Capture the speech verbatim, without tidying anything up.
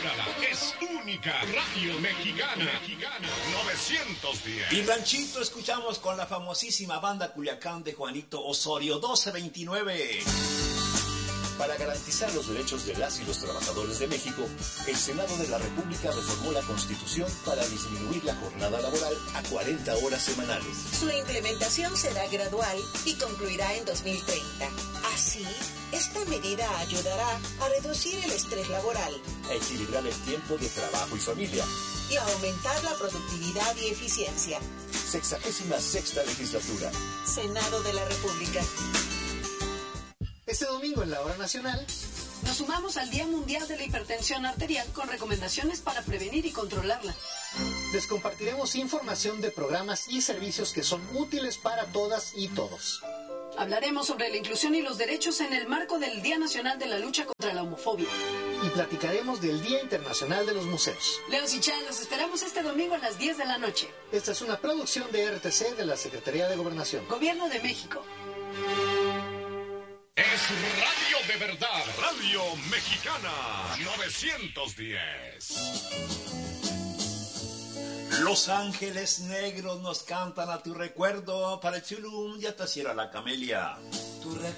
Cómprala, es única. Radio Mexicana, Mexicana novecientos diez. Y Ranchito escuchamos con la famosísima banda Culiacán de Juanito Osorio, doce veintinueve. Para garantizar los derechos de las y los trabajadores de México, el Senado de la República reformó la Constitución para disminuir la jornada laboral a cuarenta horas semanales. Su implementación será gradual y concluirá en dos mil treinta. Así, esta medida ayudará a reducir el estrés laboral, a equilibrar el tiempo de trabajo y familia y a aumentar la productividad y eficiencia. Sexagésima sexta legislatura. Senado de la República. Este domingo en la Hora Nacional nos sumamos al Día Mundial de la Hipertensión Arterial con recomendaciones para prevenir y controlarla. Les compartiremos información de programas y servicios que son útiles para todas y todos. Hablaremos sobre la inclusión y los derechos en el marco del Día Nacional de la Lucha contra la Homofobia. Y platicaremos del Día Internacional de los Museos. Leos y Chan, los esperamos este domingo a las diez de la noche. Esta es una producción de R T C de la Secretaría de Gobernación. Gobierno de México. Es radio de verdad, Radio Mexicana novecientos diez. Los Ángeles Negros nos cantan a tu recuerdo. Para el Chulum ya te hiciera la camelia. Tu